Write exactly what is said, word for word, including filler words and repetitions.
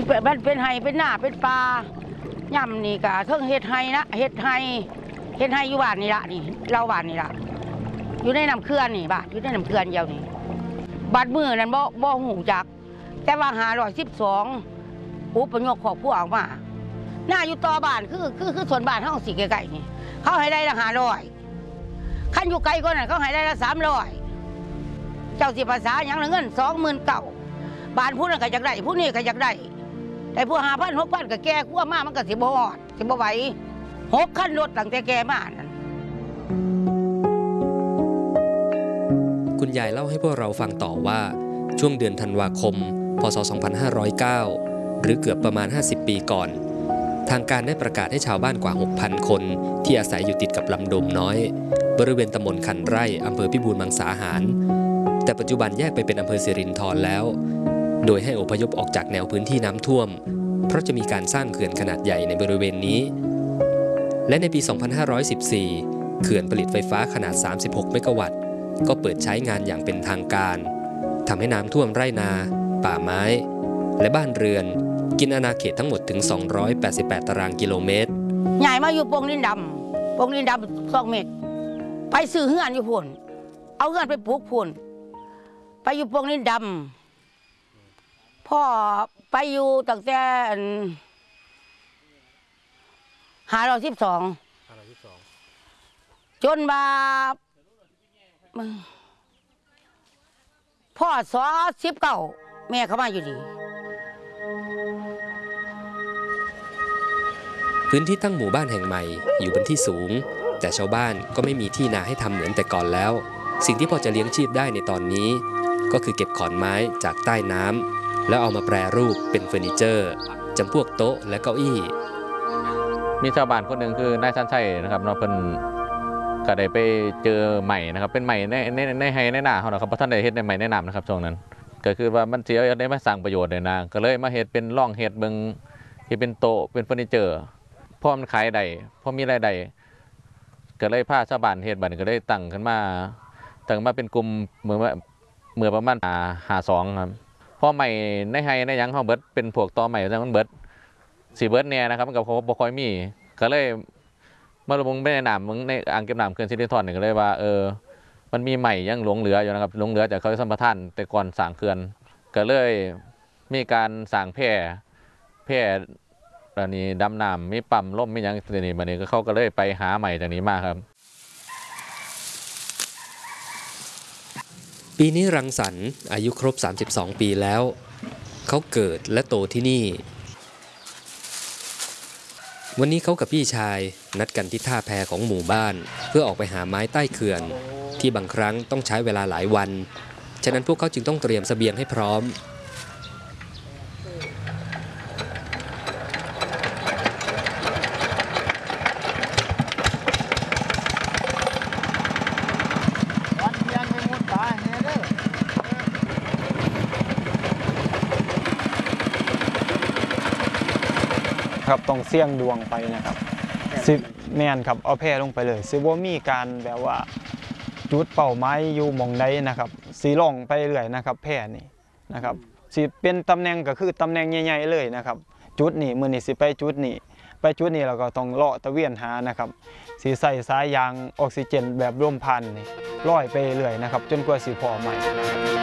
มันเป็นไห้เป็นหน้าเป็นปลาย่ำนี่กะเทิงเฮ็ดไห้นะเฮ็ดไห้เฮ็ดไห้อยู่บ้านนี่ละนี่เราบ้านนี่ละอยู่ในน้ำเขื่อนนี่บ้านอยู่ในน้ำเขื่อนเดียวนี่บัดมือนั้นบ่บ่หูจักแต่ว่าหาร้อยสิบสองอุปยกของผู้ออกมาหน้าอยู่ต่อบ้านคือคือคือส่วนบ้านห้องสี่ไกลๆนี่เขาให้ได้ละหาร้อยขั้นอยู่ไกลก็นั่นเขาให้ได้ละสามร้อยเจ้าสิภาษาอย่างละเงินสองหมื่นเก่าบ้านผู้นั้นก็อยากได้ผู้นี้ก็อยากได้แต่ผู้หาพันหกพันก็แก่ขั้วมากมันก็สิบ่ฮอดสิบ่ไหวหกขั้นรถตั้งแต่แก่มานั่นคุณยายเล่าให้พวกเราฟังต่อว่าช่วงเดือนธันวาคมพ.ศ. สองพันห้าร้อยเก้าหรือเกือบประมาณห้าสิบปีก่อนทางการได้ประกาศให้ชาวบ้านกว่า หกพัน คนที่อาศัยอยู่ติดกับลำโดมน้อยบริเวณตำบลขันไร่อำเภอพิบูลมังสาหารแต่ปัจจุบันแยกไปเป็นอำเภอสิรินธรแล้วโดยให้อพยพออกจากแนวพื้นที่น้ำท่วมเพราะจะมีการสร้างเขื่อนขนาดใหญ่ในบริเวณนี้และในปี สองพันห้าร้อยสิบสี่ เขื่อนผลิตไฟฟ้าขนาด สามสิบหก เมกะวัตต์ก็เปิดใช้งานอย่างเป็นทางการทำให้น้ำท่วมไร่นาป่าไม้และบ้านเรือนกินอาณาเขตทั้งหมดถึงสองร้อยแปดสิบแปดตารางกิโลเมตรใหญ่มาอยู่ปงดินดำปงดินดำสองเมตรไปซื้อเฮือนอยู่พุ่นเอาเฮือนไปปลูกพุ่นไปอยู่ปงดินดำพ่อไปอยู่ตั้งแต่หาร้อยสิบสองจนมาพ่อสอสิบเก้าแม่เขามาอยู่ดีพื้นที่ตั้งหมู่บ้านแห่งใหม่อยู่บนที่สูงแต่ชาวบ้านก็ไม่มีที่นาให้ทำเหมือนแต่ก่อนแล้วสิ่งที่พอจะเลี้ยงชีพได้ในตอนนี้ก็คือเก็บขอนไม้จากใต้น้ำแล้วเอามาแปรรูปเป็นเฟอร์นิเจอร์จำพวกโต๊ะและเก้าอี้มีชาวบ้านคนหนึ่งคือนายชันชัยนะครับเนาะเพิ่นก็ได้ไปเจอใหม่นะครับเป็นใหม่ในในในไฮในหน้าเขานะครับเพราะท่านได้เฮ็ดในใหม่ในน้ำนะครับช่วงนั้นก็คือว่ามันเสียได้มาสร้างประโยชน์เลยนะก็เลยมาเฮ็ดเป็นร่องเฮ็ดเบิ่งที่เป็นโต๊ะเป็นเฟอร์นิเจอร์พอมันขายได้พอมีรายได้ก็เลยพาชาวบ้านเฮ็ดบัดนี้ก็ได้ตั้งขึ้นมาตั้งมาเป็นกลุ่มเมื่อเมื่อประมาณห้าสองครับพอใหม่ในไฮในหยังเขาเบิดเป็นพวกต่อใหม่จังมันเบิดสีเบิดเนี่ยนะครับมันกับเขาบ่ค่อยมีก็เลยเมื่อลงไปในน้ำมึงในอ่างเก็บน้ำเขื่อนสิรินธรนี่ก็เลยว่าเออมันมีใหม่ยังหลงเหลืออยู่นะครับหลงเหลือจากเขาสัมปทานแต่ก่อนสร้างเขื่อนก็เลยมีการสร้างแพร่แพร่ตอนนี้ดำน้ำมีปั๊มล่มมีอย่างตัวนี้มาเนี่ยก็เขาก็เลยไปหาใหม่จากนี้มาครับปีนี้รังสรรค์อายุครบสามสิบสองปีแล้วเขาเกิดและโตที่นี่วันนี้เขากับพี่ชายนัดกันที่ท่าแพของหมู่บ้านเพื่อออกไปหาไม้ใต้เขื่อนที่บางครั้งต้องใช้เวลาหลายวันฉะนั้นพวกเขาจึงต้องเตรียมเสบียงให้พร้อมครับต้องเสี่ยงดวงไปนะครับสิแม่นครับเอาแพร่ลงไปเลยสิว่ามีการแบบว่าจุดเป้าหมายอยู่หม่องใดนะครับสีล่องไปเรื่อยนะครับแพร่นี่นะครับสิเป็นตำแหน่งก็คือตำแหน่งใหญ่ๆเลยนะครับจุดนี้มื้อนี้สิไปจุดนี้ไปจุดนี้เราก็ต้องเลาะตะเวียนหานะครับสิใส่สายยางออกซิเจนแบบร่วมพันนี่ลอยไปเรื่อยนะครับจนกว่าสิพอใหม่